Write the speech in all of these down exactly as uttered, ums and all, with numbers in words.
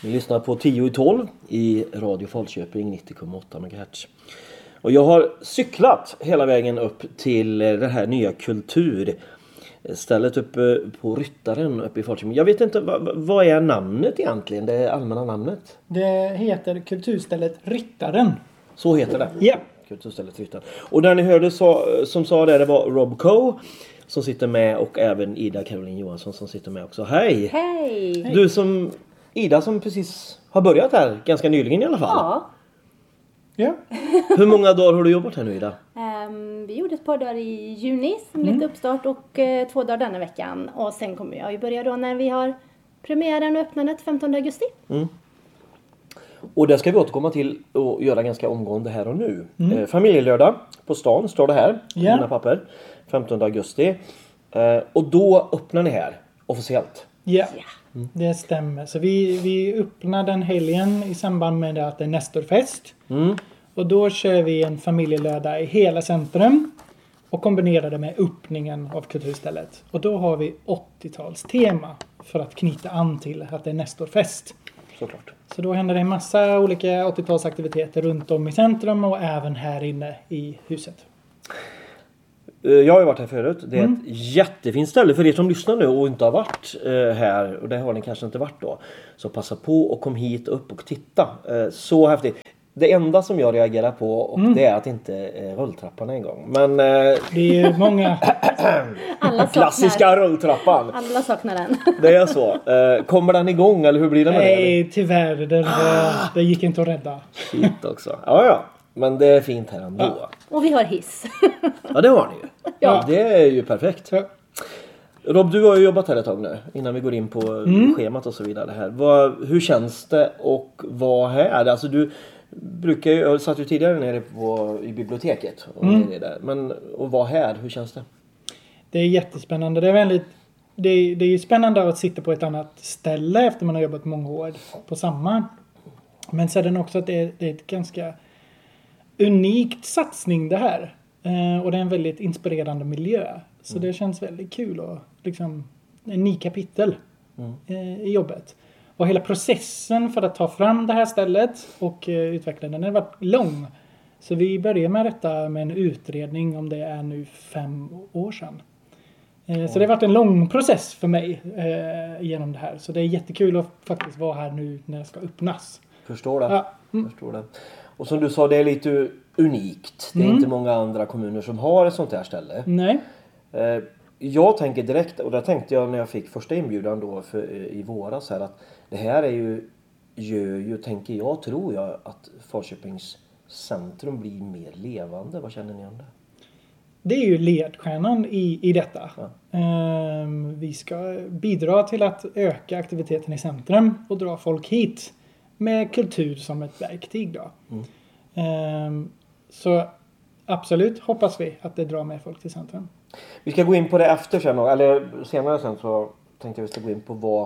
Vi lyssnar på tio i tolv i Radio Falköping nittio komma åtta megahertz. Och jag har cyklat hela vägen upp till det här nya kulturstället uppe på Ryttaren uppe i Falköping. Jag vet inte, vad, vad är namnet egentligen? Det allmänna namnet? Det heter kulturstället Ryttaren. Så heter det? Ja. Kulturstället Ryttaren. Och där ni hörde så, som sa det, det var Rob Coe som sitter med och även Ida Caroline Johansson som sitter med också. Hej! Hej! Du som, Ida som precis har börjat här, ganska nyligen i alla fall. Ja. Ja. Hur många dagar har du jobbat här nu, Ida? Um, vi gjorde ett par dagar i juni som Mm. lite uppstart och uh, två dagar denna veckan. Och sen kommer jag ju börja då när vi har premiären och öppnandet femtonde augusti. Mm. Och det ska vi återkomma till och göra ganska omgående här och nu. Mm. Eh, familjelördag på stan står det här i Ja. mina papper. femtonde augusti. Eh, och då öppnar ni här officiellt. Ja, Ja. det stämmer. Så vi, vi öppnar den helgen i samband med att det är Nestorfest. Mm. Och då kör vi en familjelördag i hela centrum. Och kombinerar det med öppningen av kulturstället. Och då har vi åttiotalstema för att knyta an till att det är Nestorfest. Såklart. Så då händer det en massa olika åttiotalsaktiviteter runt om i centrum och även här inne i huset. Eh, Jag har ju varit här förut. Det är Mm. ett jättefint ställe för er som lyssnar nu och inte har varit eh, här. Och det har ni kanske inte varit då. Så passa på och kom hit upp och titta. Eh, så häftigt. Det enda som jag reagerar på och Mm. det är att inte eh, rulltrappan är igång. Men eh, Det är många... Alla saknar, klassiska rulltrappan. alla saknar den. Det är så. Eh, kommer den igång eller hur blir det med det? Nej, tyvärr. Det, det gick inte att rädda. Shit också. Ja, ja. Men det är fint här ändå. Ja, Och vi har hiss. det har ni ju. Ja. Det är ju perfekt. Så, Rob, du har ju jobbat här ett tag nu. Innan vi går in på schemat och så vidare här. Vad, hur känns det och vad här? Alltså du brukar ju, jag satt ju tidigare nere på, i biblioteket. Och Mm. nere där. Men och vad här? Hur känns det? det är jättespännande. Det är väldigt... Det är, det är ju spännande att sitta på ett annat ställe efter man har jobbat många år på samma. Men sedan också att det är, det är ett ganska unikt satsning det här. Eh, och det är en väldigt inspirerande miljö. Så det känns väldigt kul och liksom en ny kapitel eh, i jobbet. Och hela processen för att ta fram det här stället och eh, utveckla den har varit lång. Så vi börjar med detta med en utredning om det är nu fem år sedan. Eh, så det har varit en lång process för mig eh, genom det här. Så det är jättekul att faktiskt vara här nu när det ska öppnas. Förstår det. Ja. Mm. Förstår det. Och som du sa, det är lite unikt. Det är Mm. inte många andra kommuner som har ett sånt här ställe. Nej. Eh, Jag tänker direkt, och där tänkte jag när jag fick första inbjudan då för, i våras här, att det här är ju, gör ju, tänker jag, tror jag, att Falköpings centrum blir mer levande. Vad känner ni om det? Det är ju ledstjärnan i, i detta. Ja. Ehm, vi ska bidra till att öka aktiviteten i centrum och dra folk hit med kultur som ett verktyg då. Mm. Ehm, så absolut hoppas vi att det drar med folk till centrum. Vi ska gå in på det efter sen, eller senare sen, så tänkte jag vi ska gå in på vad,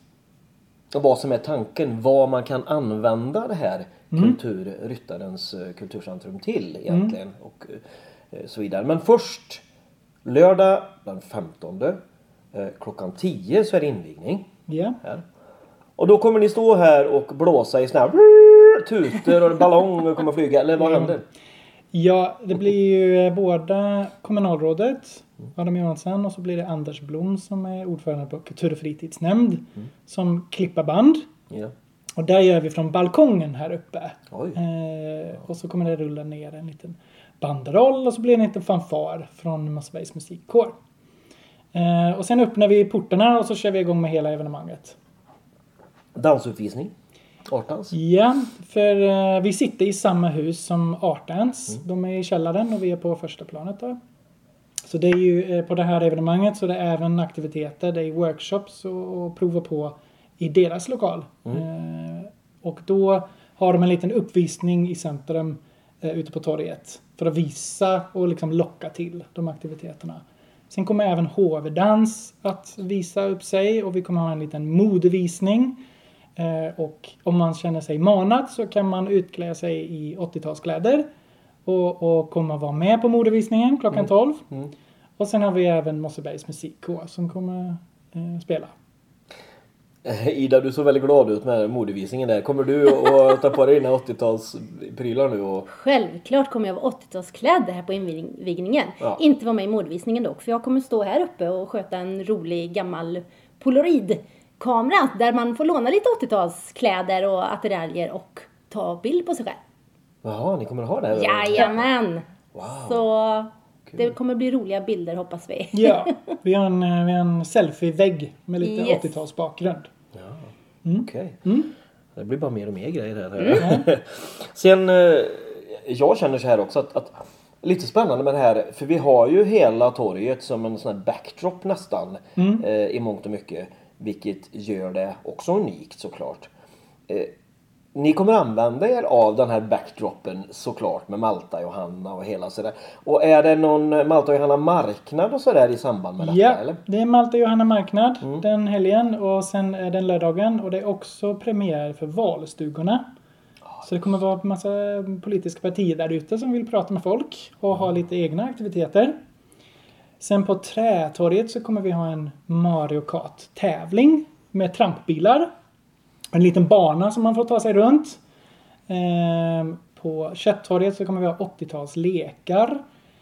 vad som är tanken, vad man kan använda det här Mm. kultur, Ryttarens eh, kulturcentrum till egentligen och eh, så vidare. Men först lördag den femtonde eh, klockan tio så är det invigning Ja. här. Och då kommer ni stå här och blåsa i såna här tutor och ballonger kommer flyga, eller vad händer? Ja, det blir ju båda kommunalrådet, Adam Johansson, och så blir det Anders Blom som är ordförande på Kultur- och fritidsnämnd som klippar band. Ja. Och där gör vi från balkongen här uppe. Oj. Eh, och så kommer det rulla ner en liten banderoll och så blir det en liten fanfar från Mossebergs musikkår. Eh, och sen öppnar vi portarna och så kör vi igång med hela evenemanget. Dansuppvisning. Artdans. Ja, för eh, vi sitter i samma hus som Artdance. De är i källaren och vi är på första planet då. Så det är ju eh, på det här evenemanget så det är även aktiviteter, det är workshops och, och prova på i deras lokal. Eh, och då har de en liten uppvisning i centrum eh, ute på torget för att visa och liksom locka till de aktiviteterna. Sen kommer även H V-dans att visa upp sig och vi kommer ha en liten modevisning. Eh, och om man känner sig manad så kan man utklä sig i åttiotalskläder och, och komma vara med på modevisningen klockan tolv. Mm. Och sen har vi även Mossebergs musikkår som kommer eh, spela. Ida, du såg väldigt glad ut med modevisningen där. Kommer du att ta på dig dina åttiotalsprylar nu? Och... Självklart kommer jag vara åttiotalsklädd här på invigningen. Ja. Inte vara med i modevisningen dock. För jag kommer stå här uppe och sköta en rolig gammal polaroidkamera. Där man får låna lite åttiotalskläder och attiraljer och ta bild på sig själv. Jaha, ni kommer att ha det här? Jajamän! Wow. Så det kommer bli roliga bilder hoppas vi. Ja, vi har en, vi har en selfie-vägg med lite yes. åttiotalsbakgrund. Ja, mm. okej. Okay. Mm. Det blir bara mer och mer grejer här. Mm. Sen, jag känner så här också att, att lite spännande med det här. För vi har ju hela torget som en sån här backdrop nästan. Mm. Eh, I mångt och mycket. Vilket gör det också unikt såklart. Eh, Ni kommer använda er av den här backdropen såklart med Malta, Johanna och hela sådär. Och är det någon Malta, Johanna marknad och sådär i samband med detta? Ja, eller? Det är Malta, Johanna marknad mm. den helgen och sen är den lördagen. Och det är också premiär för valstugorna. Oh, så det kommer vara en massa politiska partier där ute som vill prata med folk och mm. ha lite egna aktiviteter. Sen på Trätorget så kommer vi ha en Mario Kart-tävling med trampbilar. En liten bana som man får ta sig runt. Eh, på Köttorget så kommer vi ha åttiotalslekar.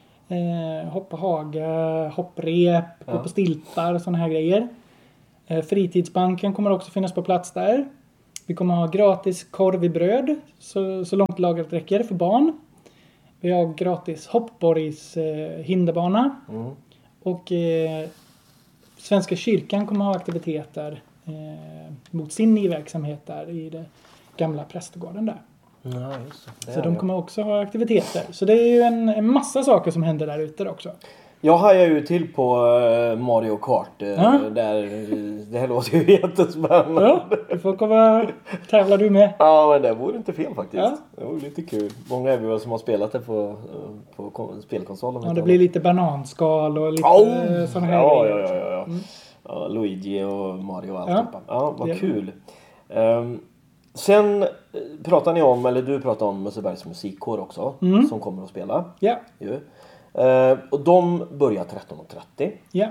Eh, hoppa haga, hopprep, ja. Gå på stiltar och sådana här grejer. Eh, fritidsbanken kommer också finnas på plats där. Vi kommer ha gratis korv i bröd. Så, så långt lagret räcker för barn. Vi har gratis hoppborgs eh, hinderbana. Mm. Och eh, Svenska kyrkan kommer ha aktiviteter. Eh, mot sin ny verksamhet där i det gamla prästgården där. Ja, just det. Det så de kommer också ha aktiviteter. Så det är ju en, en massa saker som händer där ute också. Jag hajar ju till på Mario Kart. Ja. Där, det här låter ju jättespännande. Ja, du får komma. Tävlar du med? Ja, men det vore inte fel faktiskt. Ja. Det vore lite kul. Många är vi som har spelat det på, på spelkonsolen. Ja, det blir lite bananskal och lite oh! sådana här ja, grejer. Ja, ja, ja. Mm. Ja, Luigi och Mario och allt. Ja, ja vad det. Kul. Um, sen pratar ni om, eller du pratar om Mössebergs musikkår också. Mm. Som kommer att spela. Ja. Ju. Uh, och de börjar tretton och trettio. Ja.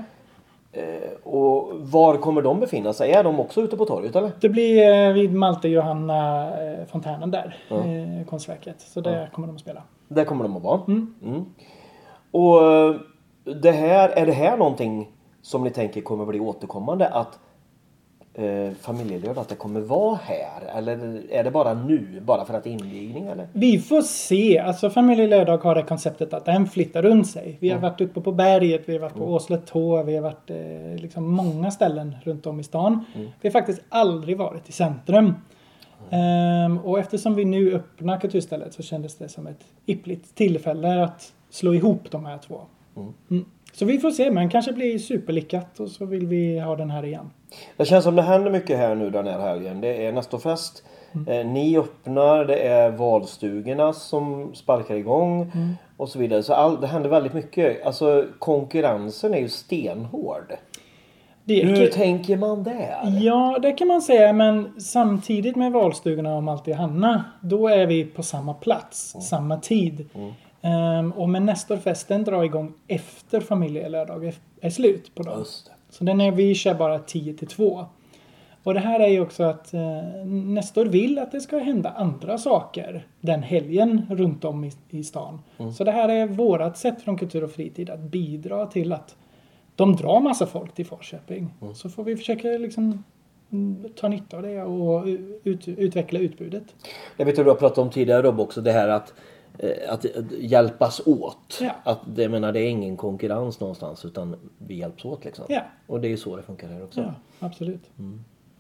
Uh, och var kommer de befinna sig? Är de också ute på torget eller? Det blir uh, vid Malte Johanna uh, fontänen där. Mm. Uh, konstverket. Så där mm. kommer de att spela. Där kommer de att vara. Mm. Mm. Och uh, det här, är det här någonting som ni tänker kommer bli återkommande att eh, familjelördag, att det kommer vara här? Eller är det bara nu, bara för att det är invigning? Eller? Vi får se. Alltså familjelördag har det konceptet att den flyttar runt sig. Vi har mm. varit uppe på berget, vi har varit på mm. Åsletå, vi har varit eh, liksom många ställen runt om i stan. Mm. Vi har faktiskt aldrig varit i centrum. Mm. Um, och eftersom vi nu öppnar kulturstället så kändes det som ett yppligt tillfälle att slå ihop de här två. Mm. Mm. Så vi får se, men kanske blir superlyckat och så vill vi ha den här igen. Det känns som det händer mycket här nu den här helgen. Det är Nestorfest, mm. eh, ni öppnar, det är valstugorna som sparkar igång mm. och så vidare. Så all, det händer väldigt mycket. Alltså konkurrensen är ju stenhård. Det Hur kan... tänker man där? Ja, det kan man säga, men samtidigt med valstugorna och Malte och Hanna, då är vi på samma plats, mm. samma tid. Mm. Um, och med Nestorfesten drar igång efter familjelördag är slut på dagen. Så den är vi kör bara tio till två. Och det här är ju också att uh, Nestor vill att det ska hända andra saker den helgen runt om i, i stan. Mm. Så det här är vårat sätt från Kultur och fritid att bidra till att de drar massa folk till Falköping. Mm. Så får vi försöka liksom ta nytta av det och ut, utveckla utbudet. Jag vet att du har pratat om tidigare Rob också, det här att Att, att hjälpas åt. Ja. Att det, menar, det är ingen konkurrens någonstans utan vi hjälps åt liksom. Ja. Och det är så det funkar här också. Ja, absolut. Mm.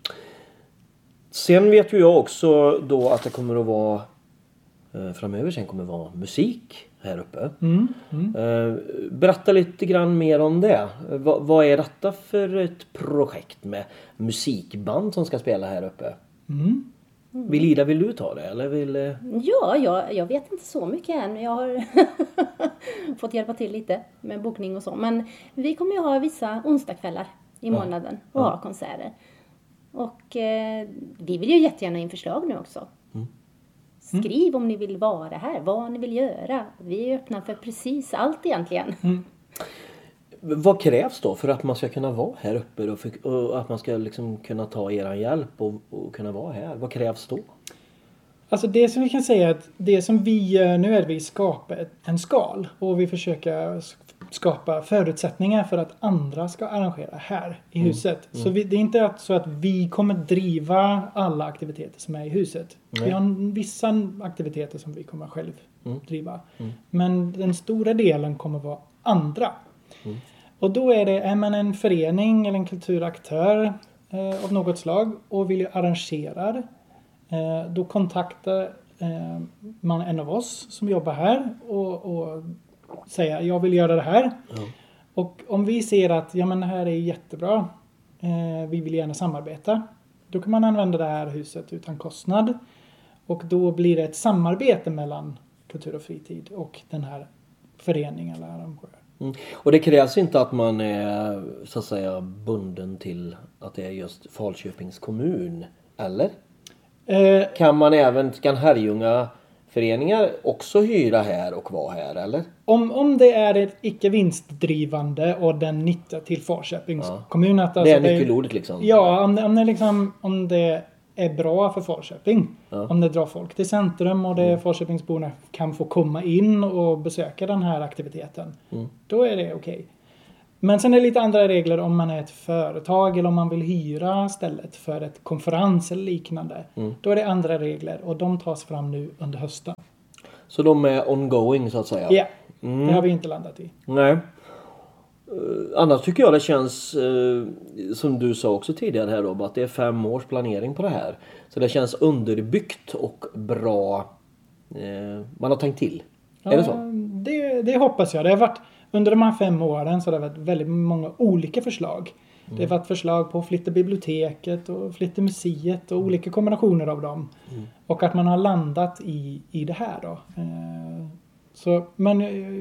Sen vet ju jag också då att det kommer att vara eh, framöver sen kommer det vara musik här uppe. Mm. Mm. Eh, berätta lite grann mer om det. Va, vad är detta för ett projekt med musikband som ska spela här uppe? Mm. Mm. Vill Ida, vill du ta det? Eller vill... Ja, jag, jag vet inte så mycket än. Jag har fått hjälpa till lite med bokning och så. Men vi kommer ju ha vissa onsdagskvällar i månaden och ja. ha konserter. Och eh, vi vill ju jättegärna in förslag nu också. Mm. Skriv om ni vill vara här, vad ni vill göra. Vi är öppna för precis allt egentligen. Mm. Vad krävs då för att man ska kunna vara här uppe och, för, och att man ska liksom kunna ta er hjälp och, och kunna vara här? Vad krävs då? Alltså det som vi kan säga är att det som vi gör nu är att vi skapar en skal och vi försöker skapa förutsättningar för att andra ska arrangera här i huset. Mm. Mm. Så vi, det är inte så att vi kommer driva alla aktiviteter som är i huset. Nej. Vi har vissa aktiviteter som vi kommer själv mm. driva. Mm. Men den stora delen kommer vara andra. Mm. Och då är det, är man en förening eller en kulturaktör eh, av något slag och vill arrangera, eh, då kontaktar eh, man en av oss som jobbar här och, och säger jag vill göra det här. Mm. Och om vi ser att ja, men det här är jättebra, eh, vi vill gärna samarbeta, då kan man använda det här huset utan kostnad. Och då blir det ett samarbete mellan kultur och fritid och den här föreningen eller arrangören. Mm. Och det krävs inte att man är så att säga bunden till att det är just Falköpings kommun, eller? Eh, kan man även, kan Herrljunga föreningar också hyra här och vara här, eller? Om, om det är ett icke vinstdrivande och den nyttar till Falköpings ja. kommun. Att alltså det är nyckelordet liksom. Ja, om det, om det liksom, om det är bra för Falköping. Ja. Om det drar folk till centrum och det mm. Falköpingsborna kan få komma in och besöka den här aktiviteten. Mm. Då är det okej. Okay. Men sen är det lite andra regler om man är ett företag eller om man vill hyra stället för ett konferens eller liknande. Mm. Då är det andra regler och de tas fram nu under hösten. Så de är ongoing så att säga? Ja, mm. det har vi inte landat i. Nej. Uh, annars tycker jag det känns uh, som du sa också tidigare här Rob, att det är fem års planering på det här. Så det känns underbyggt och bra. Uh, man har tänkt till. Ja, är det så? Det, det hoppas jag. Det har varit, under de här fem åren så har det varit väldigt många olika förslag. Mm. Det har varit förslag på flytta biblioteket och flytta museet och olika kombinationer av dem. Mm. Och att man har landat i, i det här då. Uh, Så, men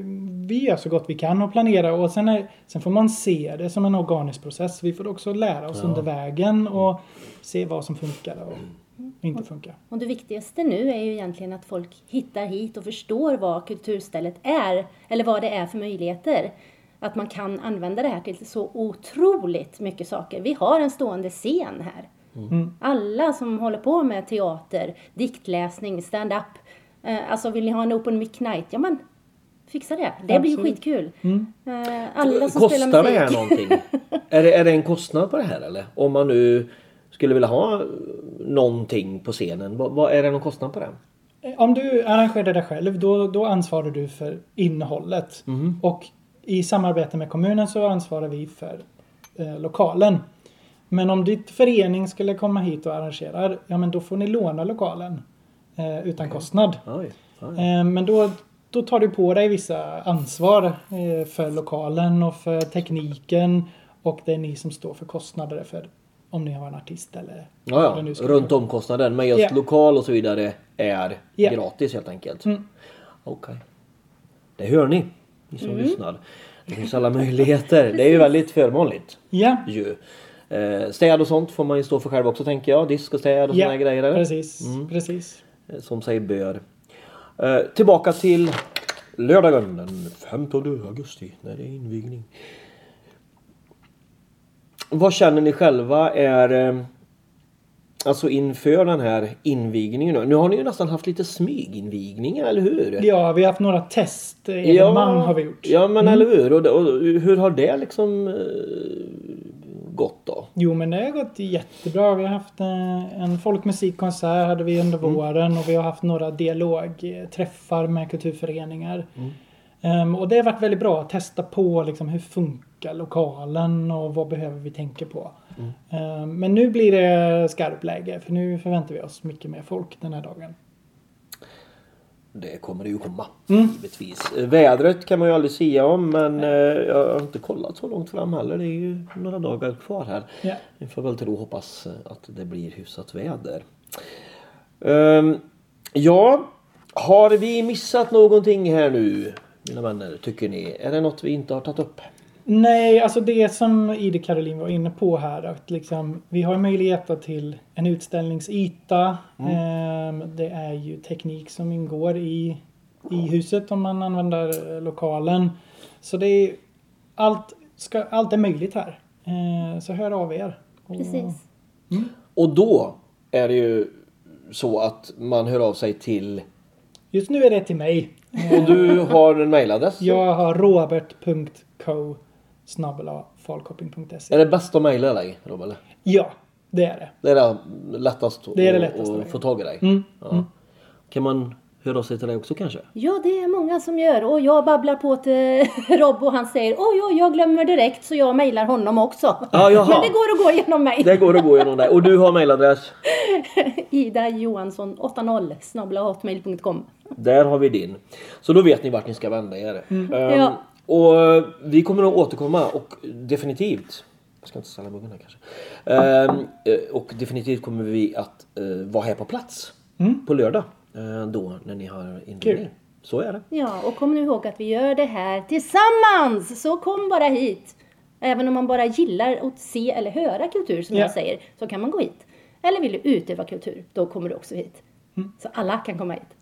vi gör så gott vi kan och planera och sen, är, sen får man se det som en organisk process. Vi får också lära oss ja. under vägen och se vad som funkar och inte funkar. Och det viktigaste nu är ju egentligen att folk hittar hit och förstår vad kulturstället är eller vad det är för möjligheter. Att man kan använda det här till så otroligt mycket saker. Vi har en stående scen här. Mm. Alla som håller på med teater, diktläsning, stand-up. Alltså vill ni ha en open mic night? Ja men, fixa det. Det blir ju skitkul. Mm. Alla som Kostar spelar musik. Det här någonting? är, det, är det en kostnad på det här eller? Om man nu skulle vilja ha någonting på scenen. Vad, vad är det någon kostnad på det? Om du arrangerar det själv, då, då ansvarar du för innehållet. Mm. Och i samarbete med kommunen så ansvarar vi för eh, lokalen. Men om ditt förening skulle komma hit och arrangera, ja men då får ni låna lokalen. Eh, utan kostnad. Oj, oj. Eh, men då, då tar du på dig vissa ansvar eh, för lokalen och för tekniken. Och det är ni som står för kostnader för om ni har en artist eller... Ja, ja. Runt om kostnaden. Men just yeah. lokal och så vidare är yeah. gratis helt enkelt. Mm. Okej. Okay. Det hör ni, ni som mm. lyssnar. Det finns alla möjligheter. Det är ju väldigt förmånligt. Ja. Ju. Eh, städ och sånt får man ju stå för själv också tänker jag. Disk och städ och yeah. såna grejer. Precis, mm. precis. Som sig bör. Eh, tillbaka till lördagen den femtonde augusti när det är invigning. Vad känner ni själva är eh, alltså inför den här invigningen nu? Nu har ni ju nästan haft lite smyginvigningar, eller hur? Ja, vi har haft några test. Ja, man har vi gjort. Ja, men mm. eller hur? Och, och hur har det liksom eh, gått då? Jo, men det har gått jättebra. Vi har haft eh, en folkmusikkonsert hade vi under våren mm. och vi har haft några dialogträffar med kulturföreningar. Mm. Um, och det har varit väldigt bra att testa på liksom, hur funkar lokalen och vad behöver vi tänka på. Mm. Um, men nu blir det skarpläge för nu förväntar vi oss mycket mer folk den här dagen. Det kommer det ju komma, mm. givetvis. Vädret kan man ju aldrig säga om, men eh, jag har inte kollat så långt fram heller. Det är ju några dagar kvar här. Ja. Vi får väl tro och hoppas att det blir hyfsat väder. Um, ja, har vi missat någonting här nu, mina vänner, tycker ni? Är det något vi inte har tagit upp? Nej, alltså det som Ida Caroline var inne på här, att liksom, vi har möjligheter till en utställningsyta. Mm. Ehm, det är ju teknik som ingår i, i huset om man använder lokalen. Så det är allt ska, allt är möjligt här. Eh, så hör av er. Och, Precis. Och då är det ju så att man hör av sig till... Just nu är det till mig. Och du har en mailadress? Jag har robert punkt co snabel-a falkopping punkt se. Är det bäst att mejla dig, Rob, eller? Ja, det är det. Det är det lättast, Det är det att- lättaste. att få tag i dig. Mm. Ja. Mm. Kan man höra av sig till dig också kanske? Ja, det är många som gör. Och jag babblar på till Rob och han säger oj, oj, jag glömmer direkt så jag mejlar honom också. Ja, jaha. Men det går att gå igenom mig. Det går att gå igenom dig. Och du har mailadress? Ida Johansson åttio snabel-a hotmail punkt com. Där har vi din. Så då vet ni vart ni ska vända er. Um, Ja. Och vi kommer att återkomma och definitivt... Jag ska inte ställa muggen här kanske. Um, och definitivt kommer vi att uh, vara här på plats. Mm. På lördag. Uh, då när ni har inbjudning. Kul. Så är det. Ja, och kom nu ihåg att vi gör det här tillsammans. Så kom bara hit. Även om man bara gillar att se eller höra kultur som Ja. jag säger. Så kan man gå hit. Eller vill du utöva kultur, då kommer du också hit. Så alla kan komma hit.